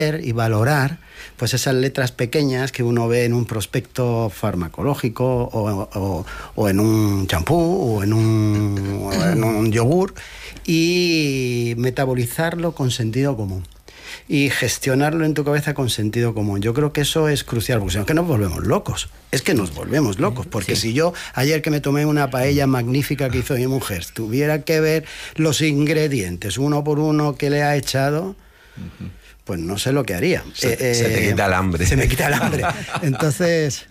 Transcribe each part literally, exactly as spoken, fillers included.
y valorar pues esas letras pequeñas que uno ve en un prospecto farmacológico o, o, o en un champú o en un, o en un yogur, y metabolizarlo con sentido común y gestionarlo en tu cabeza con sentido común. Yo creo que eso es crucial, porque si no, es que nos volvemos locos. Es que nos volvemos locos, porque sí. Si yo ayer que me tomé una paella magnífica que hizo mi mujer, tuviera que ver los ingredientes uno por uno que le ha echado, uh-huh. pues no sé lo que haría. Se, eh, se te quita el hambre. Se me quita el hambre. Entonces...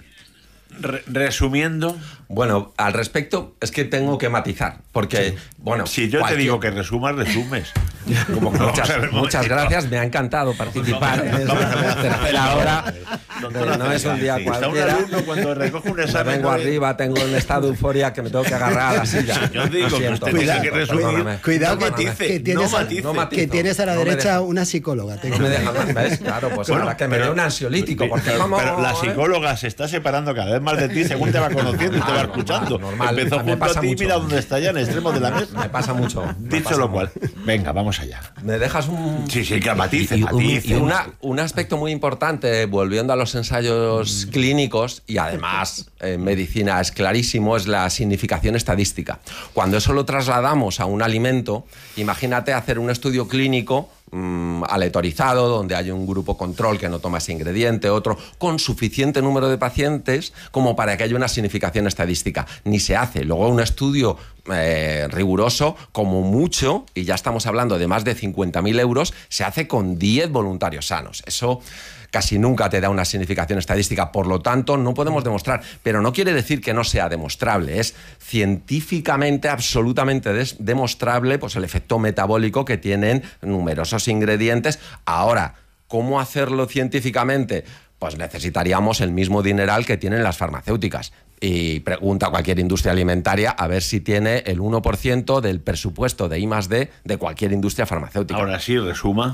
Re- resumiendo... Bueno, al respecto es que tengo que matizar, porque, sí. bueno... Si yo cualquier... te digo que resumas, resumes. Como muchas, muchas gracias, me ha encantado participar en esta tercera hora. Doctora, no es un día sí, cualquiera. Está un alumno cuando recoge un examen... Vengo de... arriba, tengo un estado de euforia que me tengo que agarrar a la silla. Yo digo que usted tiene que resumir. Cuidado, no matice, que, tienes no a, matice. no que tienes a la no derecha una psicóloga. No me deja más, ¿ves? Claro, pues bueno, ahora que me dé un ansiolítico. Porque pero, vamos, pero la ¿eh? psicóloga se está separando cada vez más de ti según te va conociendo y te va escuchando. Normal, Empezó junto a ti y mira dónde está ya, en el extremo de la mesa. Me pasa mucho. Dicho pasa lo cual, mucho. Venga, vamos allá. ¿Me dejas un...? Sí, sí, que matice, y, matice. Y una, un aspecto muy importante, volviendo a los ensayos mm. clínicos, y además en medicina es clarísimo, es la significación estadística. Cuando eso lo trasladamos a un alimento, imagínate hacer un estudio clínico mmm, aleatorizado, donde hay un grupo control que no toma ese ingrediente, otro, con suficiente número de pacientes como para que haya una significación estadística. Ni se hace. Luego un estudio eh, riguroso, como mucho, y ya estamos hablando de más de cincuenta mil euros, se hace con diez voluntarios sanos. Eso casi nunca te da una significación estadística, por lo tanto no podemos demostrar, pero no quiere decir que no sea demostrable, es científicamente absolutamente des- demostrable pues el efecto metabólico que tienen numerosos ingredientes. Ahora, ¿cómo hacerlo científicamente? Pues necesitaríamos el mismo dineral que tienen las farmacéuticas. Y pregunta a cualquier industria alimentaria a ver si tiene el uno por ciento del presupuesto de I más D de cualquier industria farmacéutica. Ahora sí, resuma.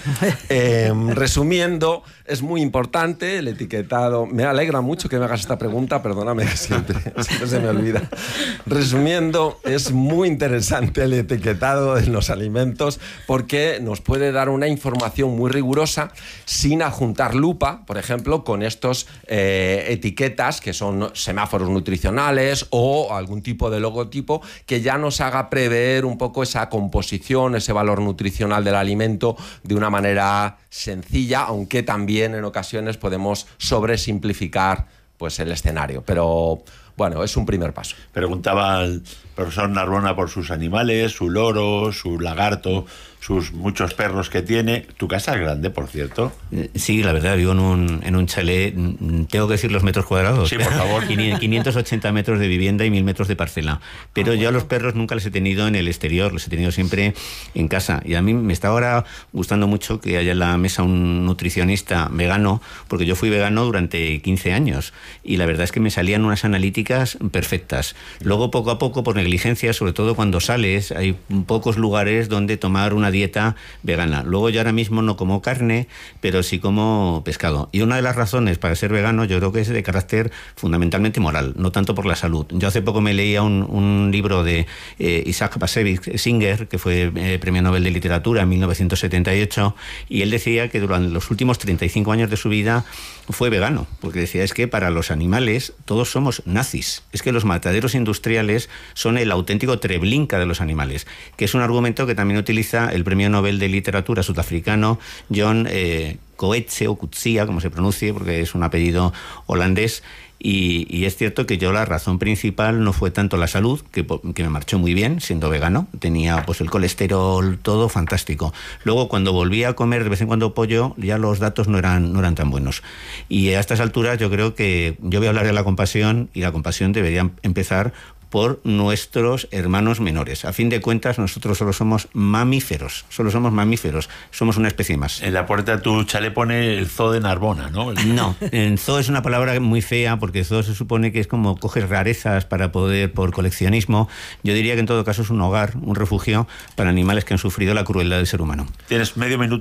Eh, resumiendo, es muy importante el etiquetado. Me alegra mucho que me hagas esta pregunta, perdóname, siempre, siempre se me olvida. Resumiendo, es muy interesante el etiquetado de los alimentos porque nos puede dar una información muy rigurosa sin adjuntar lupa, por ejemplo, con estos eh, etiquetas que son semáforos nutricionales o algún tipo de logotipo que ya nos haga prever un poco esa composición, ese valor nutricional del alimento de una manera sencilla, aunque también en ocasiones podemos sobresimplificar pues, el escenario. Pero bueno, es un primer paso. Preguntaba al profesor Narbona por sus animales, su loro, su lagarto, sus muchos perros que tiene. ¿Tu casa es grande, por cierto? Sí, la verdad, vivo en un, en un chalet. ¿Tengo que decir los metros cuadrados? Sí, por favor. quinientos ochenta metros de vivienda y mil metros de parcela. Pero ah, yo bueno. a los perros nunca les he tenido en el exterior, los he tenido siempre en casa. Y a mí me está ahora gustando mucho que haya en la mesa un nutricionista vegano, porque yo fui vegano durante quince años. Y la verdad es que me salían unas analíticas perfectas. Luego, poco a poco, por negligencia, sobre todo cuando sales, hay pocos lugares donde tomar una dieta vegana. Luego yo ahora mismo no como carne, pero sí como pescado. Y una de las razones para ser vegano yo creo que es de carácter fundamentalmente moral, no tanto por la salud. Yo hace poco me leía un, un libro de eh, Isaac Bashevis Singer, que fue eh, premio Nobel de Literatura en mil novecientos setenta y ocho, y él decía que durante los últimos treinta y cinco años de su vida fue vegano, porque decía es que para los animales todos somos nazis. Es que los mataderos industriales son el auténtico Treblinka de los animales, que es un argumento que también utiliza el premio Nobel de Literatura sudafricano John eh, Coetzee o Coetzee, como se pronuncie, porque es un apellido holandés. Y, y es cierto que yo la razón principal no fue tanto la salud, que, que me marchó muy bien siendo vegano, tenía pues el colesterol todo fantástico. Luego cuando volví a comer de vez en cuando pollo, ya los datos no eran, no eran tan buenos. Y a estas alturas yo creo que yo voy a hablar de la compasión, y la compasión debería empezar por nuestros hermanos menores. A fin de cuentas, nosotros solo somos mamíferos, solo somos mamíferos, somos una especie más. En la puerta de tu chalet pone el zoo de Narbona, ¿no? El... No, el zoo es una palabra muy fea, porque zoo se supone que es como coges rarezas para poder, por coleccionismo. Yo diría que en todo caso es un hogar, un refugio para animales que han sufrido la crueldad del ser humano. Tienes medio minuto.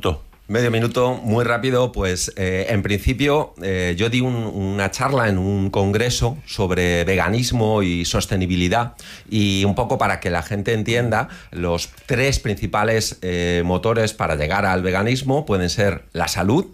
Medio minuto, muy rápido. Pues eh, en principio eh, yo di un, una charla en un congreso sobre veganismo y sostenibilidad, y un poco para que la gente entienda, los tres principales eh, motores para llegar al veganismo pueden ser la salud,